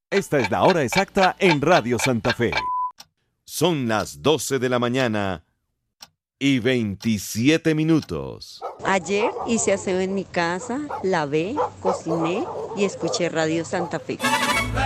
Esta es la hora exacta en Radio Santa Fe. Son las 12 de la mañana y 27 minutos. Ayer hice aseo en mi casa, lavé, cociné y escuché Radio Santa Fe.